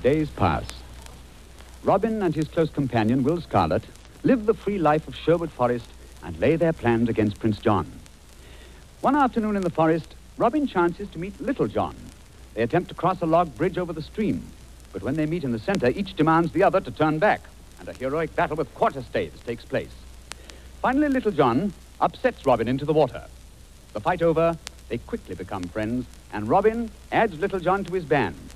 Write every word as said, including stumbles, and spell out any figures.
days pass. Robin and his close companion, Will Scarlet, live the free life of Sherwood Forest and lay their plans against Prince John. One afternoon in the forest, Robin chances to meet Little John. They attempt to cross a log bridge over the stream, but when they meet in the center, each demands the other to turn back, and a heroic battle with quarterstaves takes place. Finally, Little John upsets Robin into the water. The fight over, they quickly become friends, and Robin adds Little John to his band.